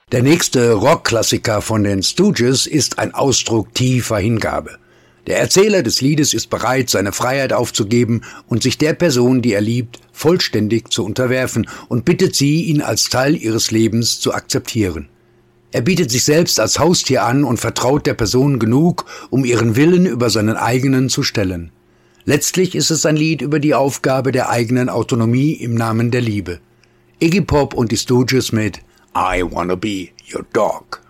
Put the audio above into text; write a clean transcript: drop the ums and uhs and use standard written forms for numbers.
Der nächste Rockklassiker von den Stooges ist ein Ausdruck tiefer Hingabe. Der Erzähler des Liedes ist bereit, seine Freiheit aufzugeben und sich der Person, die er liebt, vollständig zu unterwerfen und bittet sie, ihn als Teil ihres Lebens zu akzeptieren. Er bietet sich selbst als Haustier an und vertraut der Person genug, um ihren Willen über seinen eigenen zu stellen. Letztlich ist es ein Lied über die Aufgabe der eigenen Autonomie im Namen der Liebe. Iggy Pop und die Stooges mit I Wanna Be Your Dog.